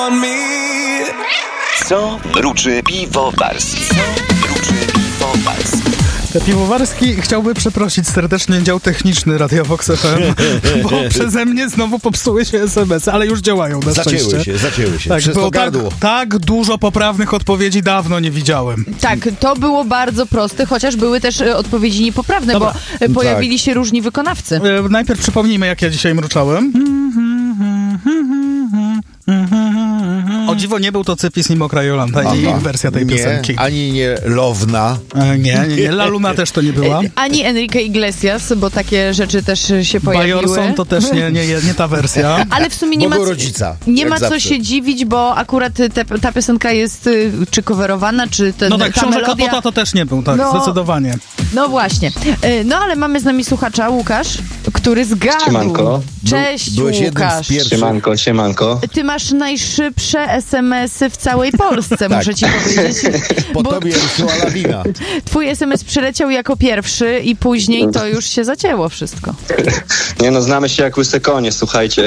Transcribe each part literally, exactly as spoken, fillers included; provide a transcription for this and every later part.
Co mruczy piwowarski? Co mruczy piwowarski? Piwowarski chciałby przeprosić serdecznie dział techniczny Radia Vox F M, bo przeze mnie znowu popsuły się es em esy, ale już działają na Zacięły szczęście. się, zacięły się. Tak, Przez było to gardło. tak, tak dużo poprawnych odpowiedzi dawno nie widziałem. Tak, to było bardzo proste, chociaż były też e, odpowiedzi niepoprawne, Dobra. bo e, pojawili się różni wykonawcy. E, najpierw przypomnijmy, jak ja dzisiaj mruczałem. O dziwo nie był to Cypis i Mokra Jolanta i ich wersja tej nie, piosenki. ani nie Lowna. E, nie, nie, nie, La Luna też to nie była. E, Ani Enrique Iglesias, bo takie rzeczy też się pojawiły. Bajorson to też nie, nie, nie ta wersja. Ale w sumie nie ma, Bogu co, rodzica, nie jak ma co zawsze. się dziwić, bo akurat te, ta piosenka jest y, czy coverowana, czy ten, No tak, ta Książę melodia... Kapota to też nie był, tak, No. zdecydowanie. No właśnie. Y, No ale mamy z nami słuchacza, Łukasz, który zgadł. Siemanko. Cześć, Byłeś jednym Łukasz. z pierwszych. Siemanko, siemanko. Ty masz najszybsze es em esy w całej Polsce, muszę ci powiedzieć. Po Bo tobie ruszyła lawina. twój es em es przyleciał jako pierwszy i później to już się zacięło wszystko. Nie no, znamy się jak łyse konie, słuchajcie.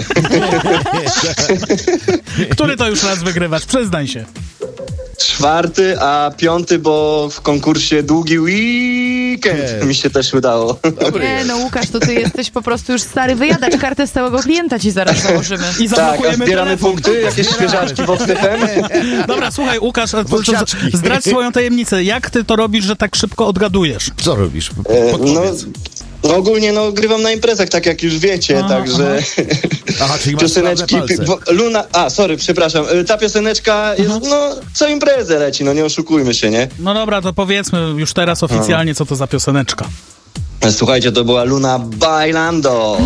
Który to już raz wygrywasz? Przyznaj się. Czwarty, a piąty, bo w konkursie długi weekend Nie. mi się też udało. Dobry Nie jest. no, Łukasz, to ty jesteś po prostu już stary wyjadacz. Kartę stałego klienta ci zaraz założymy. I Tak, a zablokujemy zbieramy telefon. punkty? Jakieś świeżaczki w Vox F M? Dobra, słuchaj, Łukasz, a to- to- Wąsiaczki. zdradź swoją tajemnicę. Jak ty to robisz, że tak szybko odgadujesz? Co robisz? E, No, Podpowiedz. no ogólnie no, grywam na imprezach, tak jak już wiecie, Aha, także Aha, czyli masz pioseneczki, sprawne palce. bo- Luna, a sorry, przepraszam, e, ta pioseneczka jest, no, co imprezę leci, no nie oszukujmy się, nie? No dobra, to powiedzmy już teraz oficjalnie, co to za pioseneczka. E, Słuchajcie, to była Luna Bailando.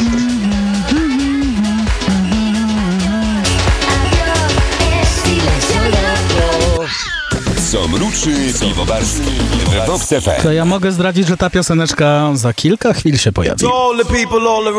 Co mruczy piwowarski? W Vox F M. To ja mogę zdradzić, że ta pioseneczka za kilka chwil się pojawi. To all the people all around